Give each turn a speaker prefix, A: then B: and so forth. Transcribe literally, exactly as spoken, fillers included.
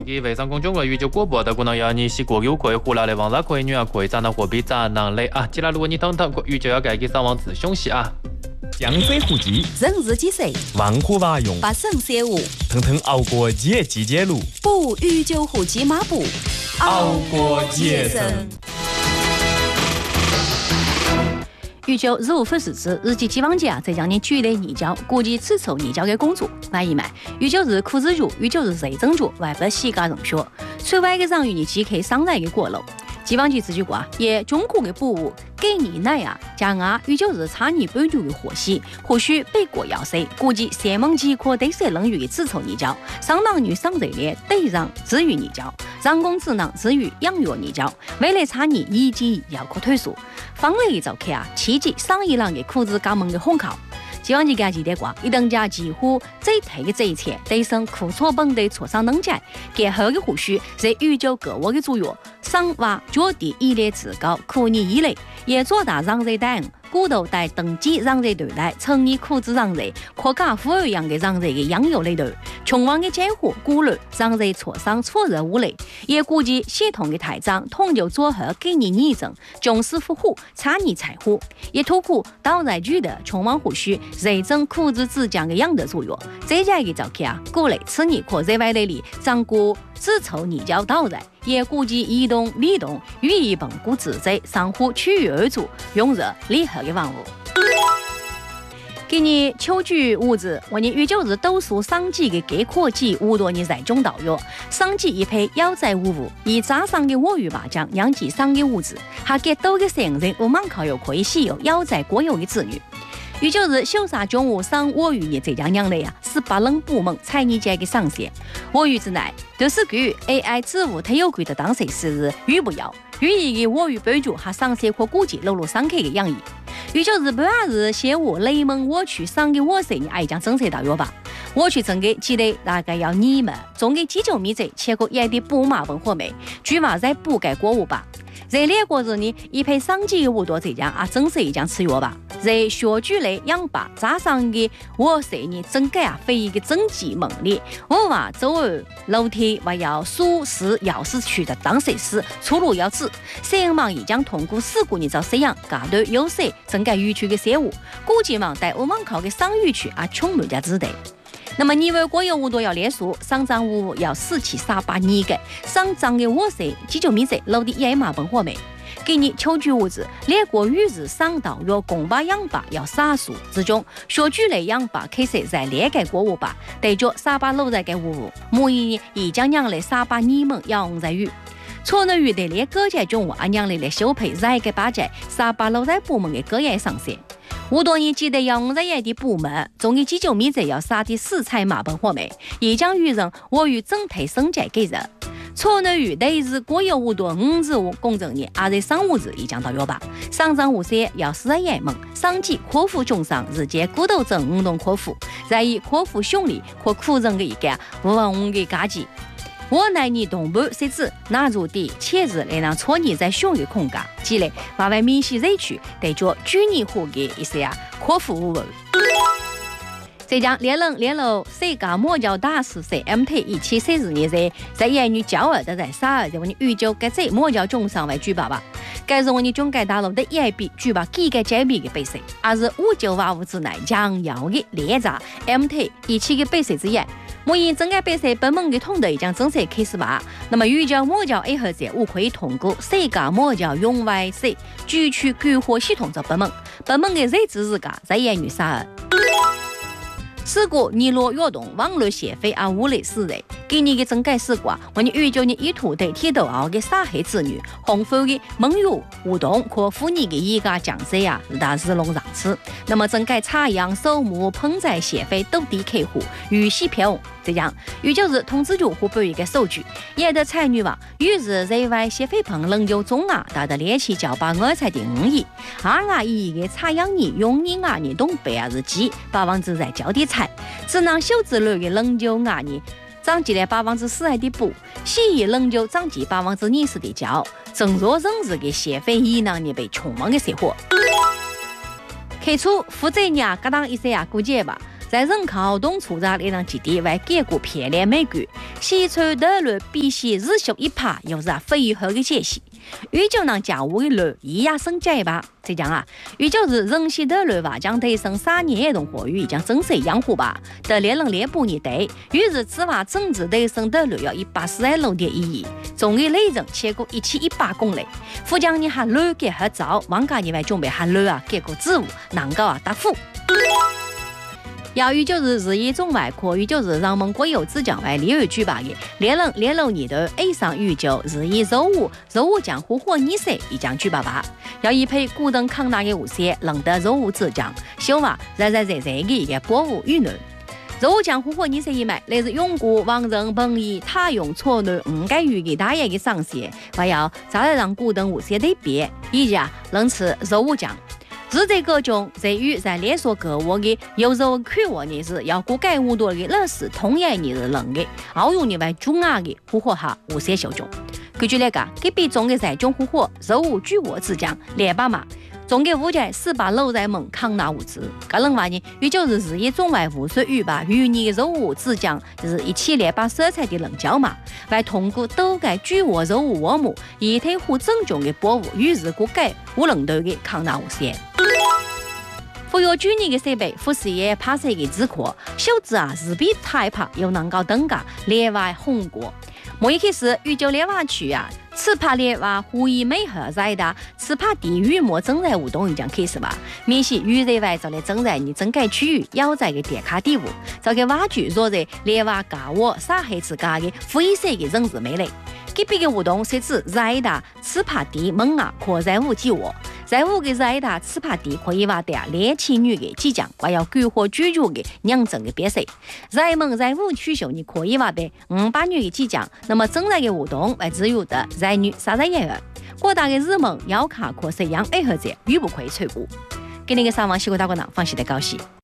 A: 以微信公众号宇宙广播的可能要你是国有可以胡来的网络可以女儿可以站到货币站能力啊，接下来如果你等等宇宙要改给上网自凶息啊。
B: 江浙沪籍，
C: 人日几岁？
B: 万户瓦用，
C: 八省三五，
B: 腾腾熬过节季节路，
C: 不与九户鸡马步，
B: 熬过节生。
D: 预九日无粉丝之日记期望节啊，在将你举例泥胶，估计此凑泥胶的工作，万一买预九日苦日肉，预九日谁正着，外不洗家人学，最外的让与你即可上来的过路。期望节这句话，也中国的补物给你奶啊，加牙预九日差你半牛的火系，或许北国要塞，估计三蒙即可对谁冷雨的此凑泥胶，上男女上热烈对让至于泥胶。让公子囊至于养育泥胶，为了差你以及要可退缩，放了一早看啊，奇迹上一郎的裤子加盟的烘烤。希望你家记得挂，一等家几乎最退的这一切，对生苦错本的挫伤能解，结合的或许在宇宙各我的作用，上挖脚底一列自高，苦你一类，也做大让人等。骨头带登记让人对待，成你裤子让人，可假富儿样的让人的养有类头，穷王的艰苦孤立让人挫伤错热无类，也估计系统的台长统就做好给你拟正，重视服务差你财富，也突破倒在剧的穷王或许人正裤子之将的养的作用，这家的照片啊，过来吃你可在外地里掌过只凑你叫倒在。也估计移动、理动予以本固自在，相互趋于而主，用热离合的万物。给你求举物质，我你宇宙日都属上级的给科技，无多你在中导药，上级一配腰在无物，以扎上的我与麻将，养鸡上的物质，还给多个生人，我们靠有可以吸有腰在国有的子女。宇宙日秀杀中午上我与你这样样的呀，十八人部门才你家的上线，我与之内都是句 A I 职务它有规的当谁是日与不要，与一个我与备注还上线或估计露露上课的样意。宇宙日半日写我雷蒙我去上给我谁你爱讲政策到药吧，我去整个记得大概要你们总给几九米者切个也得补马本货没，据嘛在补改国务吧。在列国日呢，一配上级无多这样啊，正是一讲吃药吧。在学举类养吧，加上的我谁呢？整个啊，非一个整体猛烈。我话走儿楼梯，我要数十要是去的当谁是出路要指。谁忙已将通过事故你找谁样？嘎对有谁整个渔区的业务，估计忙带我们靠个商渔区啊，穷人家之类。那么你为国有无多要列数，上涨无要死起三八你个上涨的我谁几九米谁老的也马本货没。给你求举物质，列国与日上岛若公巴养吧要杀数之中，学举类养吧开始在列个国务吧，对着三八楼在个务务，每一已将养来三八你们要用在语。错能与的列各界中午按养来的修配在个八界三八楼在部门的各业上线。无多年记得要用在业的部门，总有几九米者要杀的死菜马本货没，也将与人我与整体生产给人。错能与对日国有无多五日无公正年，而在上午日已将到药吧。上涨无些要死在眼门，上级克服重伤，日间骨头症运动克服，在以克服胸力或苦人的一个无望的家计。我乃你东部设置纳入的切日来让错你在胸的空间，积累外外明晰热区，对着居你户的一些啊克服无问。这将连人连楼世界魔教大师在 M T 一七三十年在在言语教儿的在啥儿在我们宇宙该在魔教中上为举办吧，该是我们中改大陆的一笔举办几个解密的比赛，而是五九八五之内将要的列查 M T 一七个比赛之一。我以整个比赛本门的统队将正式开始吧。那么宇宙魔教爱好者我可以通过世界魔教用外赛举取激活系统做本门，本门的日子日家在言语啥儿。事故你若越动网络协会啊无类死人，给你的整改事故啊，我你预救你一土对铁头熬的杀害子女，红富的盟友互动可妇你的一个降税啊，大日龙上次。那么整改茶样手木盆栽协会都地客户与西票这样，预就是通知局互补一个数据，也的才女吧，于是在外协会朋能有中啊，大的联系交把我才的五亿，二啊一个茶样你用你啊你东北啊日记，把房子在交的菜，只能修之类的能就啊你。涨起来百分之四的补，西医仍旧涨起百分之二十的交，正若人日的协会以能你被穷忙的生活。开出负责人各当一些啊估计吧， 在人口动粗杂力量基地为结果偏恋美国，西川德律必须日休一趴，又是啊非后的解析。宇宙能家务的律一呀升级吧，这讲啊，宇宙是人西德律话将提升三年的同活语将正式养护吧，的连人连补你得，于是此话政治提升德律要一百四十六点一亿，总的内政超过一千一百公里，副将你还律给合照，王家你为准备还律啊，结果职务能够啊答复。要宇宙日日一中外扩宇宙日让蒙国有之奖为例如举办的连人连楼年的 A 上宇宙日一周五周五将呼火你色已将举办吧，要一批古登康纳的无线冷的周五之奖，小话热热热热的一个波舞舆论。周五将呼火你色一枚，来自永固王人本意他用错乱唔该语给大爷的上线，还要再来让古登无线的变，以及啊能吃周五奖。日在各种在于在连锁购物的有时候看我你是要过改无多的乐视同样你是冷的，奥用你为中亚的呼火下无些小众。根据来讲，给比中的在中呼火，周五举我之奖两百码，中的物价四百六在蒙康纳物资。个人话呢，也就是日一中外无数语吧，与你周五之奖就是一千两百色彩的冷胶嘛，来通过都改举我周五我母，以推护正中的保护与日过改无冷头的康纳物线。富有居年的设备，富士也拍摄的自夸，小子啊是比太怕又能够登个连外红过。莫一开始宇宙连外区啊，此拍连外互以美合在的，此拍地域莫正在互动已经开始吧。明显宇宙外在的正在你整改区域要在的点卡地物，这个挖掘若在连外家我撒黑自家的灰色的政治美丽。这边的互动设置在的此拍地门啊，可在乎计划。在五个在大此拍地可以话的年轻女的即将还要规划居住的两整的别墅，在门在五取消你可以话的五百女的即将，那么正在的活动为自由的在女三十一人，各大的日门要卡可这样爱和者与不可以错过。给那个上网西国大国党放弃的高兴。